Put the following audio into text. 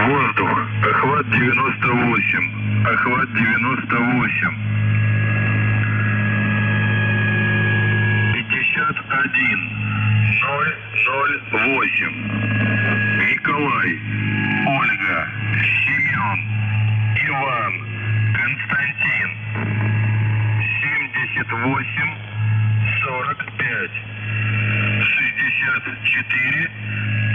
Воздух. Охват 98. Охват 98. 51 008. Николай, Ольга, Семен, Иван, Константин. 78 45 64